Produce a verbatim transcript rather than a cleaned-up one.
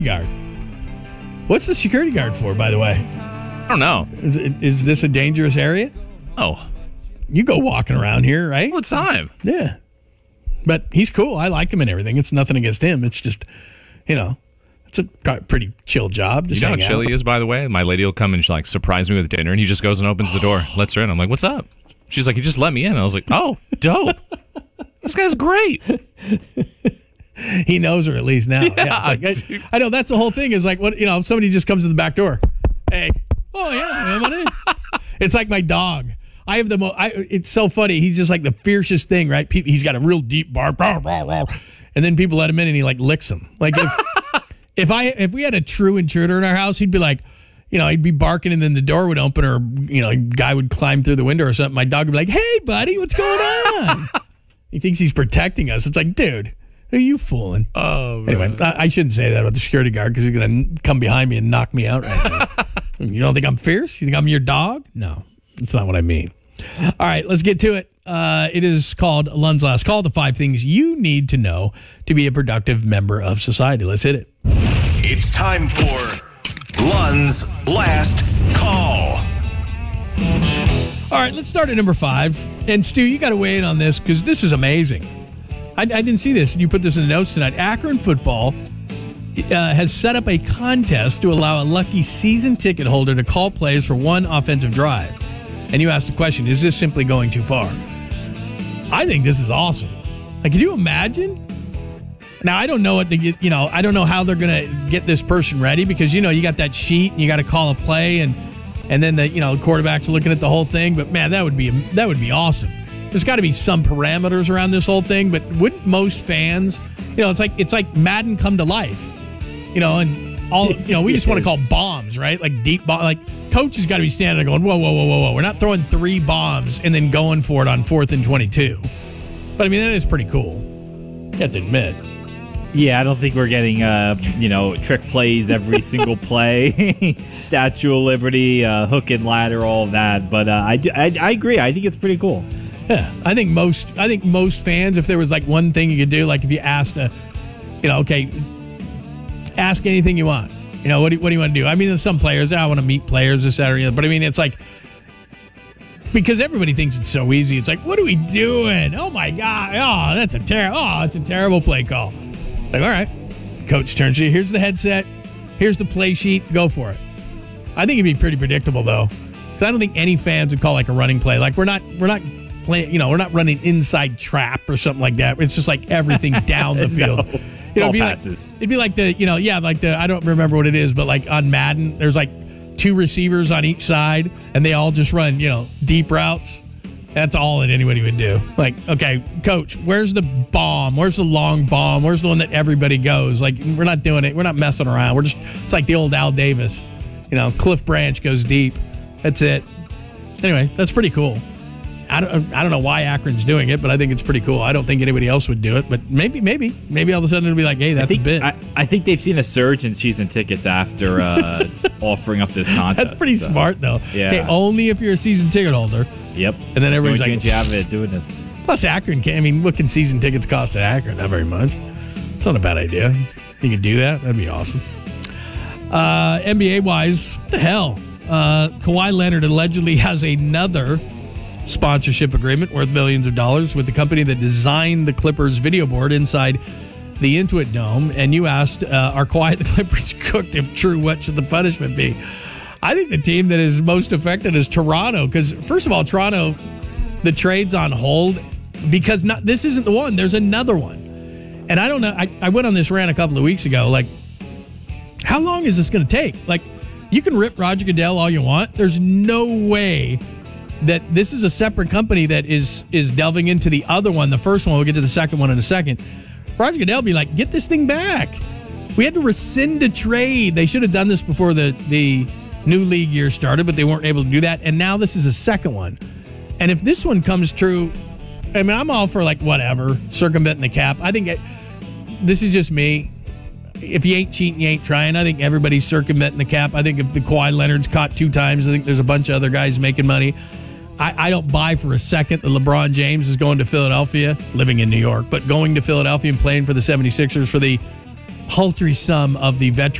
guard. What's the security guard for, by the way? I don't know. Is, is this a dangerous area? Oh. You go walking around here, right? All the time. Yeah. But he's cool. I like him and everything. It's nothing against him. It's just, you know, it's a pretty chill job. Just you know how hang chill out. he is, by the way? My lady will come and she'll, like, surprise me with dinner, and he just goes and opens the door, lets her in. I'm like, what's up? She's like, he just let me in. I was like, oh, dope. This guy's great. He knows her at least now. Yeah, Yeah, it's like, I, I know that's the whole thing. Is like, what, you know, if somebody just comes to the back door. Hey, oh yeah, come on in. It's like my dog. I have the most. It's so funny. He's just like the fiercest thing, right? People, he's got a real deep bark, and then people let him in, and he like licks them. Like if if I if we had a true intruder in our house, he'd be like, you know, he'd be barking, and then the door would open, or you know, a guy would climb through the window or something. My dog would be like, "Hey, buddy, what's going on?" He thinks he's protecting us. It's like, dude. Who are you fooling? Oh, man. Anyway, I, I shouldn't say that about the security guard because he's going to come behind me and knock me out right now. You don't think I'm fierce? You think I'm your dog? No, that's not what I mean. All right, let's get to it. Uh, it is called Lund's Last Call, the five things you need to know to be a productive member of society. Let's hit it. It's time for Lund's Last Call. All right, let's start at number five. And Stu, you got to weigh in on this because this is amazing. I, I didn't see this. You put this in the notes tonight. Akron Football uh, has set up a contest to allow a lucky season ticket holder to call plays for one offensive drive. And you asked the question, is this simply going too far? I think this is awesome. Like, can you imagine? Now, I don't know what the, you know, I don't know how they're going to get this person ready because, you know, you got that sheet and you got to call a play and and then the, you know, quarterback's looking at the whole thing. But, man, that would be that would be awesome. There's got to be some parameters around this whole thing, but wouldn't most fans, you know, it's like it's like Madden come to life, you know, and all, you know, we just want to call bombs, right? Like deep bomb, like coach has got to be standing there going, whoa, whoa, whoa, whoa, whoa. We're not throwing three bombs and then going for it on fourth and twenty-two. But I mean, that is pretty cool. You have to admit. Yeah, I don't think we're getting, uh, you know, trick plays every single play, Statue of Liberty, uh, hook and ladder, all of that. But uh, I, I, I agree. I think it's pretty cool. Yeah, I think most I think most fans, if there was like one thing you could do, like if you asked a, you know, okay, ask anything you want. You know, what do, what do you want to do? I mean, there's some players, I want to meet players, et cetera. But I mean, it's like, because everybody thinks it's so easy. It's like, what are we doing? Oh my God. Oh, that's a terrible, oh, it's a terrible play call. It's like, all right, coach turns to you. Here's the headset. Here's the play sheet. Go for it. I think it'd be pretty predictable though. Because I don't think any fans would call like a running play. Like we're not, we're not, Play, you know, we're not running inside trap or something like that. It's just like everything down the field. No, you know, it'd be passes. Like, it'd be like the, you know, yeah, like the, I don't remember what it is, but like on Madden, there's like two receivers on each side and they all just run, you know, deep routes. That's all that anybody would do. Like, okay, coach, where's the bomb? Where's the long bomb? Where's the one that everybody goes? Like, we're not doing it. We're not messing around. We're just, it's like the old Al Davis, you know, Cliff Branch goes deep. That's it. Anyway, that's pretty cool. I don't, I don't know why Akron's doing it, but I think it's pretty cool. I don't think anybody else would do it, but maybe, maybe, maybe all of a sudden it'll be like, hey, that's I think, a bit. I, I think they've seen a surge in season tickets after uh, offering up this contest. That's pretty so. smart, though. Yeah. Okay, only if you're a season ticket holder. Yep. And then everybody's the only like, chance you have it doing this. Plus, Akron can. I mean, what can season tickets cost at Akron? Not very much. It's not a bad idea. You could do that. That'd be awesome. Uh, N B A-wise, what the hell? Uh, Kawhi Leonard allegedly has another sponsorship agreement worth millions of dollars with the company that designed the Clippers video board inside the Intuit Dome. And you asked, uh, are Kawhi the Clippers cooked? If true, what should the punishment be? I think the team that is most affected is Toronto because, first of all, Toronto, the trade's on hold because not, this isn't the one. There's another one. And I don't know. I, I went on this rant a couple of weeks ago. Like, how long is this going to take? Like, you can rip Roger Goodell all you want. There's no way that this is a separate company that is is delving into the other one. The first one, we'll get to the second one in a second. Roger Goodell be like, get this thing back. We had to rescind a trade. They should have done this before the, the new league year started, but they weren't able to do that. And now this is a second one. And if this one comes true, I mean, I'm all for like whatever, circumventing the cap. I think it, this is just me. If you ain't cheating, you ain't trying. I think everybody's circumventing the cap. I think if the Kawhi Leonard's caught two times, I think there's a bunch of other guys making money. I, I don't buy for a second that LeBron James is going to Philadelphia, living in New York, but going to Philadelphia and playing for the seventy-sixers for the paltry sum of the veteran